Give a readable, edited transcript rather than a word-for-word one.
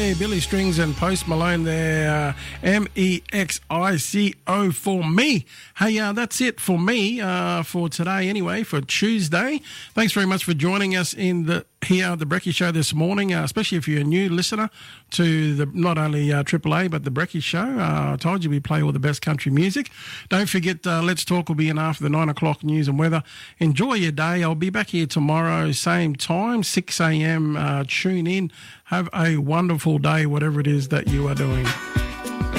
there, Billy Strings and Post Malone there, MEXICO for me. Hey, that's it for me for today anyway, for Tuesday. Thanks very much for joining us in the Brekkie Show this morning, especially if you're a new listener to the not only Triple A but the Brekkie Show. I told you we play all the best country music. Don't forget, Let's Talk will be in after the 9 o'clock news and weather. Enjoy your day. I'll be back here tomorrow, same time, 6 a.m. Tune in. Have a wonderful day, whatever it is that you are doing.